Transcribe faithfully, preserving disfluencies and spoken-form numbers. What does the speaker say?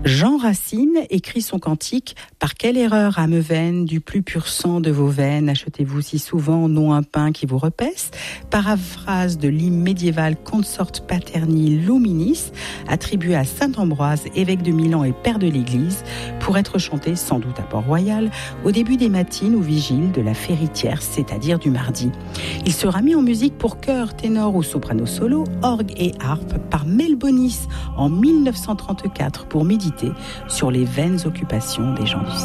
Jean Racine écrit son cantique « Par quelle erreur, âme vaine, du plus pur sang de vos veines, achetez-vous si souvent, non un pain qui vous repaisse ?» Paraphrase de l'hymne médiéval Consort Paterni Luminis, attribué à saint Ambroise, évêque de Milan et père de l'Église, pour être chanté, sans doute à Port-Royal, au début des matines ou vigiles de la féritière, c'est-à-dire du mardi. Il sera mis en musique pour chœur, ténor ou soprano solo, orgue et harpe par Mel Bonis en mille neuf cent trente-quatre pour méditer sur les vaines occupations des gens du ciel.